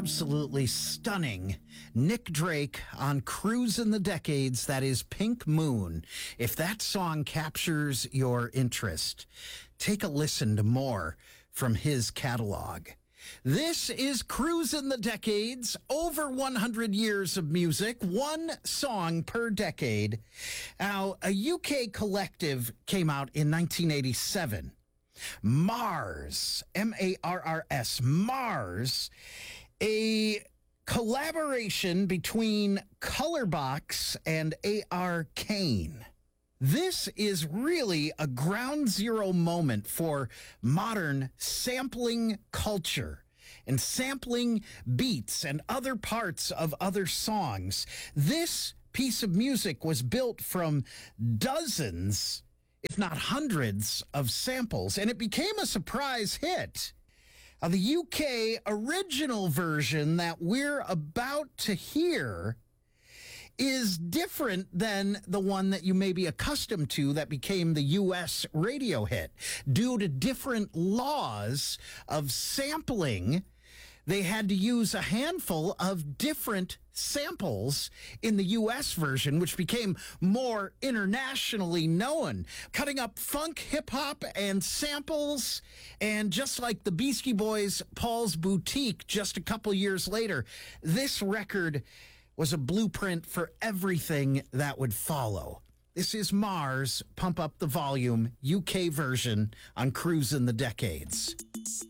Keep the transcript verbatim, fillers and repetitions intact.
absolutely stunning Nick Drake on Cruise in the Decades. That is Pink Moon. If that song captures your interest, take a listen to more from his catalog. This is Cruise in the Decades, over one hundred years of music, one song per decade. Now, a U K collective came out in nineteen eighty-seven. Mars, M A R R S, Mars, a collaboration between Colorbox and A R Kane. This is really a ground zero moment for modern sampling culture and sampling beats and other parts of other songs. This piece of music was built from dozens, if not hundreds, of samples, and it became a surprise hit. Now, the U K original version that we're about to hear is different than the one that you may be accustomed to that became the U S radio hit. Due to different laws of sampling, they had to use a handful of different samples in the U S version, which became more internationally known, cutting up funk, hip-hop, and samples. And just like the Beastie Boys' Paul's Boutique just a couple years later, this record was a blueprint for everything that would follow. This is Mars, Pump Up the Volume, U K version on Cruise in the Decades.